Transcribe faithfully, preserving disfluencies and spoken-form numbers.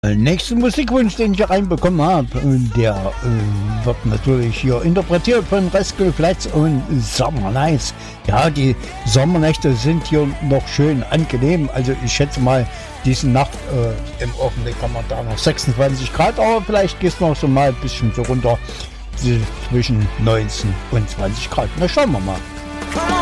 Nächsten Musikwunsch, den ich hier reinbekommen habe, der äh, wird natürlich hier interpretiert von Rescue Flats und Summer Nights. Ja, die Sommernächte sind hier noch schön angenehm. Also ich schätze mal, diese Nacht äh, im Augenblick haben wir da noch sechsundzwanzig Grad, aber vielleicht geht es noch so mal ein bisschen so runter zwischen neunzehn und zwanzig Grad. Na, schauen wir mal.